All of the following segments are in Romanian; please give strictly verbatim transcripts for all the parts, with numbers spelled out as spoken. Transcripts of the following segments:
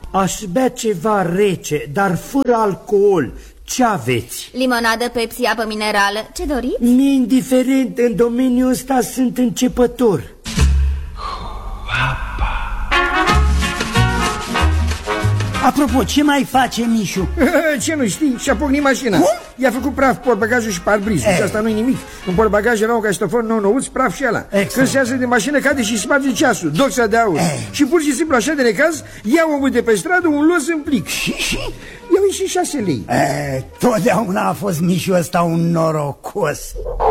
Aș bea ceva rece, dar fără alcool. Ce aveți? Limonadă, Pepsi, apă minerală. Ce doriți? Mi-e indiferent, în domeniul ăsta sunt începător. Apropo, ce mai face Mișu? Ce nu știi? Și-a pocnit mașina. Cum? I-a făcut praf portbagajul și parbrizul. Și asta nu-i nimic. În portbagaj era un caștofor nou-nouț, praf și ăla. Când se iasă de mașină, cade și sparge ceasul, doxa de aur. Ei. Și pur și simplu, așa de necaz, ia omul de pe stradă un los în plic. Și, și? I-au ieșit șase lei. E, totdeauna a fost Mișu ăsta un norocos.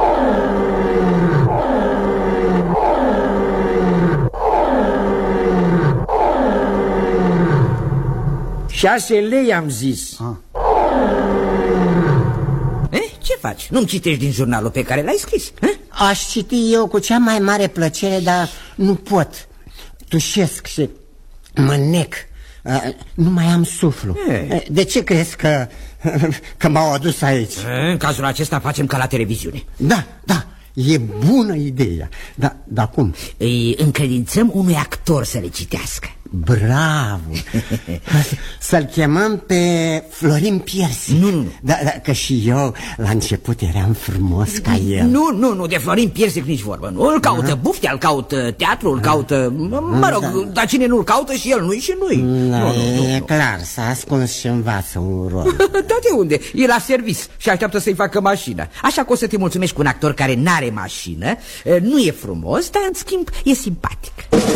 Șase lei, am zis. Ah. Eh, ce faci? Nu-mi citești din jurnalul pe care l-ai scris? Eh? Aș citi eu cu cea mai mare plăcere, dar nu pot. Tușesc și mă nec. Nu mai am suflu. E. De ce crezi că, că m-au adus aici? E, în cazul acesta facem ca la televiziune. Da, da, e bună ideea. Da, dar cum? Îi încredințăm unui actor să le citească. Bravo! Să-l chemăm pe Florin Piersi. Nu, nu, nu. Da, da, că și eu la început eram frumos ca el. Nu, nu, nu, de Florin Piersi nici vorbă. Nu, îl caută uh-huh. Buftea, îl caută teatru, îl caută... Mă rog, da. Dar cine nu-l caută și el, nu-i și nu-i. Da, nu, nu, nu, e nu. clar, s-a ascuns și învață un rol. Da, de unde? E la servis și așteaptă să-i facă mașină. Așa că o să te mulțumești cu un actor care n-are mașină, nu e frumos, dar în schimb e simpatic.